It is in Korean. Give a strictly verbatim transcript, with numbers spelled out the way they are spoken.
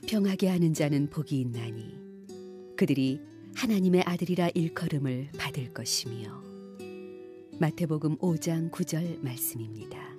화평하게 하는 자는 복이 있나니 그들이 하나님의 아들이라 일컬음을 받을 것이며. 마태복음 오 장 구 절 말씀입니다.